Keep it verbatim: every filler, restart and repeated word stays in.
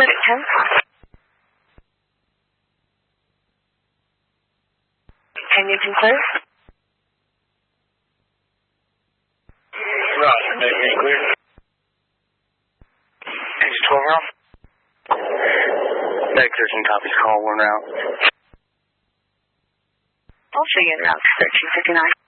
cleared at ten o'clock. Can you conclude? No, it's clear. It's twelve round. Back thirteen copies, call one route. Also, you in route thirteen fifty-nine.